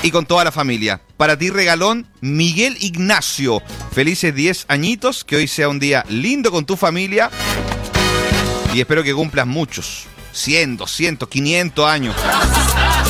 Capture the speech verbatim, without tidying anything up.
y con toda la familia. Para ti regalón, Miguel Ignacio. Felices diez añitos, que hoy sea un día lindo con tu familia y espero que cumplas muchos, cien, doscientos, quinientos años.